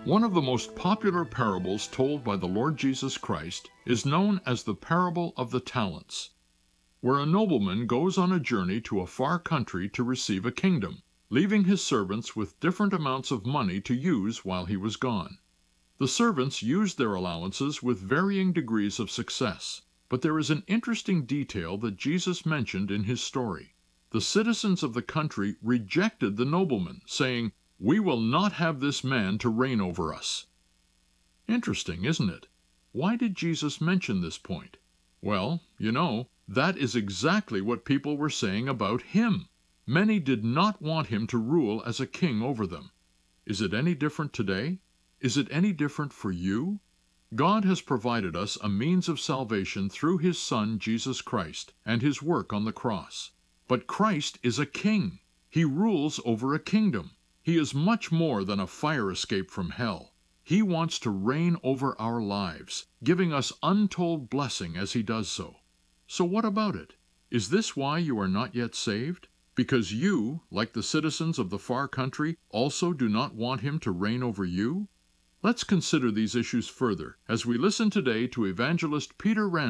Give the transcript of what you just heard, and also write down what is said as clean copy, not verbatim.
One of the most popular parables told by the Lord Jesus Christ is known as the parable of the talents, where a nobleman goes on a journey to a far country to receive a kingdom, leaving his servants with different amounts of money to use while he was gone. The servants used their allowances with varying degrees of success, but there is an interesting detail that Jesus mentioned in his story. The citizens of the country rejected the nobleman, saying, "We will not have this man to reign over us." Interesting, isn't it? Why did Jesus mention this point? Well, that is exactly what people were saying about him. Many did not want him to rule as a king over them. Is it any different today? Is it any different for you? God has provided us a means of salvation through His Son, Jesus Christ, and His work on the cross. But Christ is a king. He rules over a kingdom. He is much more than a fire escape from hell. He wants to reign over our lives, giving us untold blessing as He does so. So what about it? Is this why you are not yet saved? Because you, like the citizens of the far country, also do not want Him to reign over you? Let's consider these issues further as we listen today to evangelist Peter Rand.